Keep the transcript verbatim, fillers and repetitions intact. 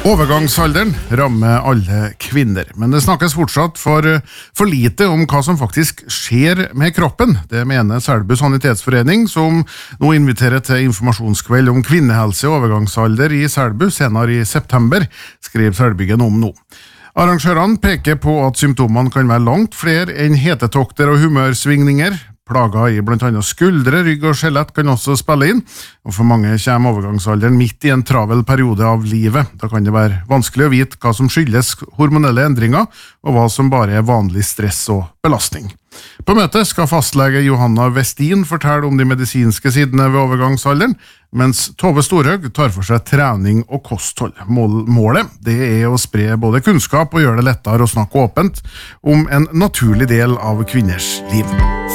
Overgangsalderen rammer alle kvinner, men det snakkes fortsatt for, for lite om hva som faktisk skjer med kroppen. Det mener Selbu Sanitetsforening, som nå inviterer til informasjonskveld om kvinnehelse og overgangsalder i Selbu senere i september, skriver Selbyggen om nå. Arrangørene peker på at symptomene kan være langt flere enn hetetokter og humørsvingninger. Plager i blant annet skuldre, rygg og skjelett kan også spille inn, og for mange kommer overgangsalderen midt i en travel periode av livet. Da kan det være vanskelig å vite hva som skyldes hormonelle endringer, og hva som bare er vanlig stress og belastning. På møtet skal fastlege Johanna Westin fortelle om de medisinske sidene ved overgangsalderen, mens Tove Storhaug tar for seg trening og kosthold. Målet det er å spre både kunnskap og gjøre det lettere å snakke åpent om en naturlig del av kvinners liv.